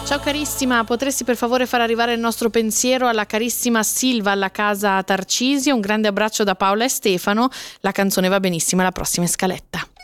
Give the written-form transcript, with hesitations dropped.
Ciao carissima, potresti per favore far arrivare il nostro pensiero alla carissima Silva alla casa Tarcisio? Un grande abbraccio da Paola e Stefano. La canzone va benissimo alla prossima scaletta.